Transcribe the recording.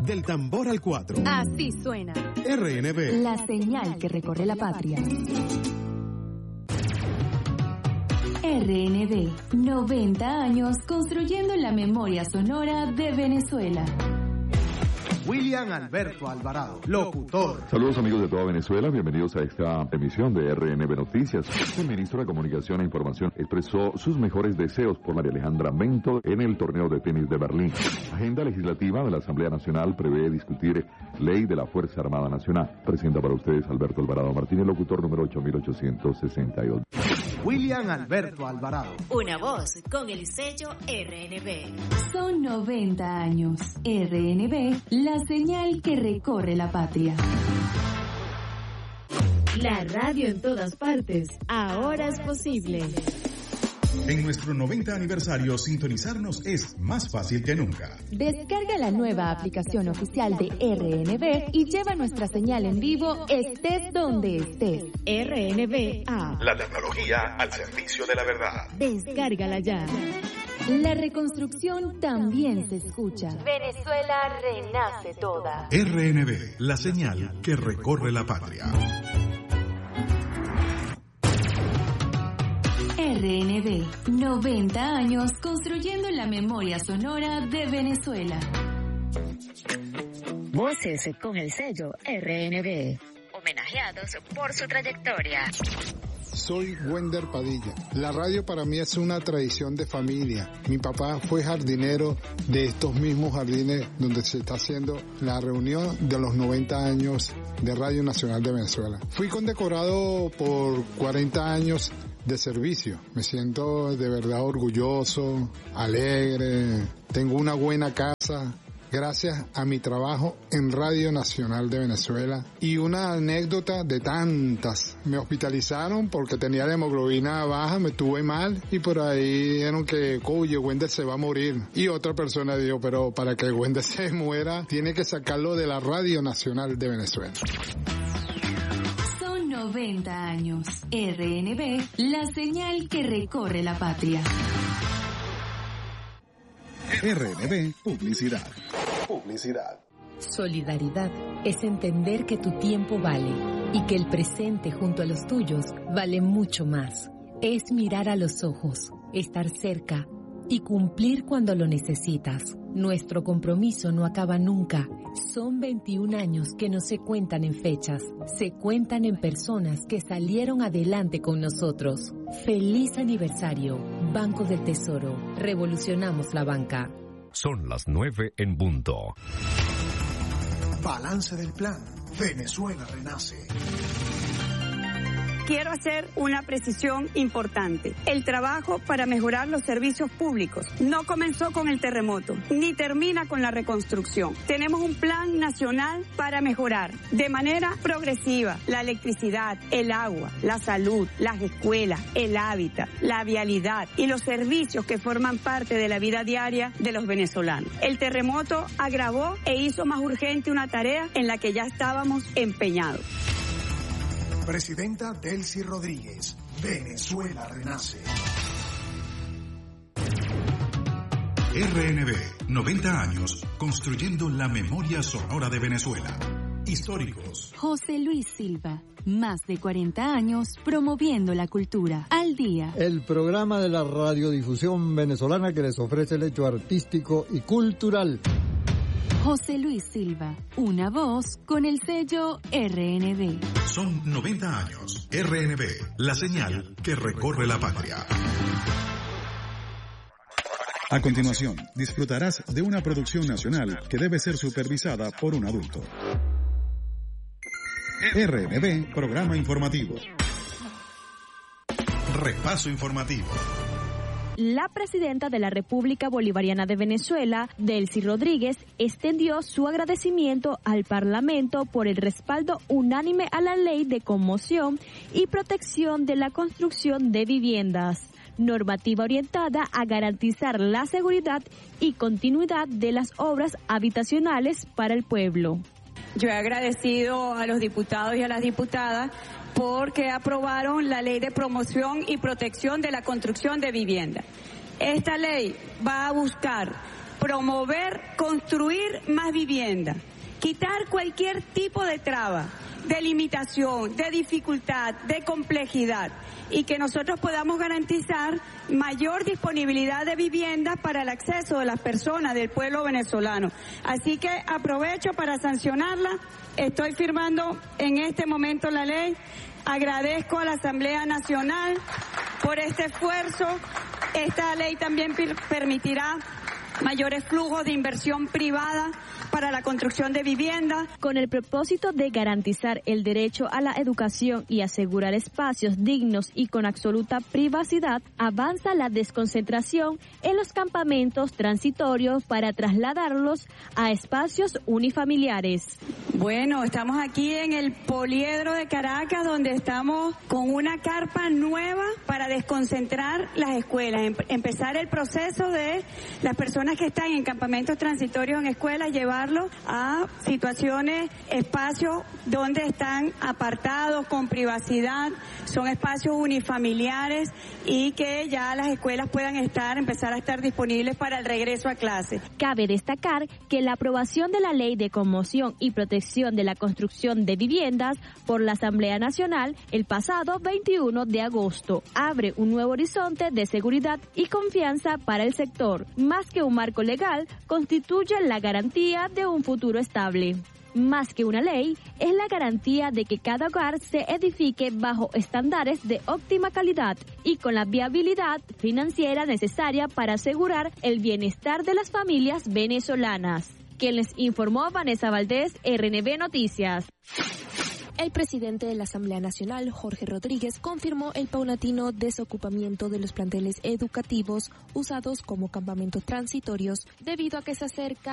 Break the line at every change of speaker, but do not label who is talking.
Del tambor al 4.
Así suena.
RNB.
La señal que recorre la patria. RNB, 90 años construyendo la memoria sonora de Venezuela.
William Alberto Alvarado, locutor.
Saludos amigos de toda Venezuela, bienvenidos a esta emisión de RNB Noticias. El ministro de Comunicación e Información expresó sus mejores deseos por María Alejandra Mento en el torneo de tenis de Berlín. Agenda legislativa de la Asamblea Nacional prevé discutir ley de la Fuerza Armada Nacional. Presenta para ustedes Alberto Alvarado Martínez, locutor número 8862.
William Alberto Alvarado.
Una voz con el sello RNB.
Son 90 años. RNB, la señal que recorre la patria.
La radio en todas partes, ahora es posible.
En nuestro 90 aniversario, sintonizarnos es más fácil que nunca.
Descarga la nueva aplicación oficial de RNB y lleva nuestra señal en vivo estés donde estés.
RNB-A.
La tecnología al servicio de la verdad.
Descárgala ya.
La reconstrucción también se escucha. Venezuela renace toda.
RNB, la señal que recorre la patria.
RNB, 90 años construyendo la memoria sonora de Venezuela.
Voces con el sello RNB. Homenajeados por su trayectoria.
Soy Wender Padilla. La radio para mí es una tradición de familia. Mi papá fue jardinero de estos mismos jardines donde se está haciendo la reunión de los 90 años de Radio Nacional de Venezuela. Fui condecorado por 40 años de servicio. Me siento de verdad orgulloso, alegre, tengo una buena casa. Gracias a mi trabajo en Radio Nacional de Venezuela. Y una anécdota de tantas. Me hospitalizaron porque tenía la hemoglobina baja, me tuve mal y por ahí dijeron que, oye, Wender se va a morir. Y otra persona dijo, pero para que Wender se muera, tiene que sacarlo de la Radio Nacional de Venezuela.
Son 90 años. RNB, la señal que recorre la patria.
RNB Publicidad.
Solidaridad es entender que tu tiempo vale y que el presente junto a los tuyos vale mucho más. Es mirar a los ojos, estar cerca y cumplir cuando lo necesitas. Nuestro compromiso no acaba nunca. Son 21 años que no se cuentan en fechas, se cuentan en personas que salieron adelante con nosotros. ¡Feliz aniversario! Banco del Tesoro. Revolucionamos la banca.
Son las 9 en punto.
Balance del plan. Venezuela renace.
Quiero hacer una precisión importante. El trabajo para mejorar los servicios públicos no comenzó con el terremoto, ni termina con la reconstrucción. Tenemos un plan nacional para mejorar de manera progresiva la electricidad, el agua, la salud, las escuelas, el hábitat, la vialidad y los servicios que forman parte de la vida diaria de los venezolanos. El terremoto agravó e hizo más urgente una tarea en la que ya estábamos empeñados.
Presidenta Delcy Rodríguez. Venezuela renace.
RNB, 90 años construyendo la memoria sonora de Venezuela. Históricos.
José Luis Silva, más de 40 años promoviendo la cultura. Al día.
El programa de la radiodifusión venezolana que les ofrece el hecho artístico y cultural.
José Luis Silva, una voz con el sello RNB.
Son 90 años. RNB, la señal que recorre la patria. A continuación, disfrutarás de una producción nacional que debe ser supervisada por un adulto. RNB, programa informativo. Repaso informativo.
La presidenta de la República Bolivariana de Venezuela, Delcy Rodríguez, extendió su agradecimiento al Parlamento por el respaldo unánime a la Ley de Conmoción y Protección de la Construcción de Viviendas, normativa orientada a garantizar la seguridad y continuidad de las obras habitacionales para el pueblo.
Yo he agradecido a los diputados y a las diputadas porque aprobaron la Ley de Promoción y Protección de la Construcción de Vivienda. Esta ley va a buscar promover, construir más vivienda, quitar cualquier tipo de traba, de limitación, de dificultad, de complejidad, y que nosotros podamos garantizar mayor disponibilidad de viviendas para el acceso de las personas del pueblo venezolano. Así que aprovecho para sancionarla. Estoy firmando en este momento la ley. Agradezco a la Asamblea Nacional por este esfuerzo. Esta ley también permitirá mayores flujos de inversión privada para la construcción de viviendas.
Con el propósito de garantizar el derecho a la educación y asegurar espacios dignos y con absoluta privacidad, avanza la desconcentración en los campamentos transitorios para trasladarlos a espacios unifamiliares.
Bueno, estamos aquí en el Poliedro de Caracas, donde estamos con una carpa nueva para desconcentrar las escuelas, empezar el proceso de las personas que están en campamentos transitorios en escuelas, llevarlos a situaciones, espacios donde están apartados, con privacidad, son espacios unifamiliares y que ya las escuelas puedan empezar a estar disponibles para el regreso a clase.
Cabe destacar que la aprobación de la Ley de Conmoción y Protección de la Construcción de Viviendas por la Asamblea Nacional el pasado 21 de agosto abre un nuevo horizonte de seguridad y confianza para el sector. Más que un marco legal, constituye la garantía de un futuro estable. Más que una ley, es la garantía de que cada hogar se edifique bajo estándares de óptima calidad y con la viabilidad financiera necesaria para asegurar el bienestar de las familias venezolanas. Quien les informó, Vanessa Valdés, RNB Noticias.
El presidente de la Asamblea Nacional, Jorge Rodríguez, confirmó el paulatino desocupamiento de los planteles educativos usados como campamentos transitorios debido a que se acerca